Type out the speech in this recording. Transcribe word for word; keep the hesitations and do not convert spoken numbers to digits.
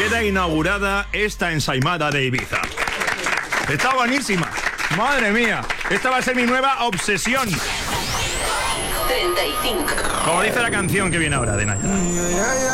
Queda inaugurada esta ensaimada de Ibiza. Está buenísima. Madre mía. Esta va a ser mi nueva obsesión. treinta y cinco. Como dice la canción que viene ahora de Naya.